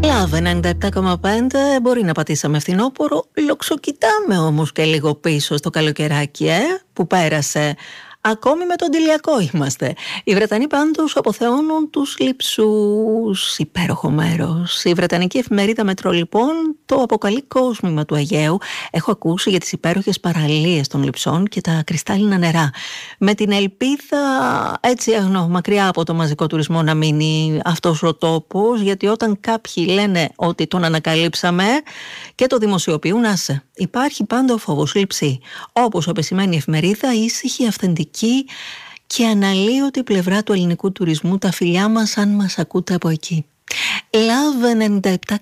Λάβε 97,5, μπορεί να πατήσαμε φθινόπωρο, λοξοκοιτάμε όμως και λίγο πίσω στο καλοκαιράκι που πέρασε. Ακόμη με τον Τηλιακό είμαστε. Οι Βρετανοί πάντως αποθεώνουν τους λειψούς. Υπέροχο μέρος. Η Βρετανική εφημερίδα Μετρό λοιπόν το αποκαλεί κόσμημα του Αιγαίου. Έχω ακούσει για τις υπέροχες παραλίες των λειψών και τα κρυστάλλινα νερά. Με την ελπίδα, έτσι μακριά από το μαζικό τουρισμό, να μείνει αυτός ο τόπος, γιατί όταν κάποιοι λένε ότι τον ανακαλύψαμε και το δημοσιοποιούν, άσε. Υπάρχει πάντα ο φόβος λειψή. Όπως επισημαίνει η εφημερίδα, ήσυχη, αυθεντική και αναλύωτη πλευρά του ελληνικού τουρισμού. Τα φιλιά μας αν μας ακούτε από εκεί. Love 97,5.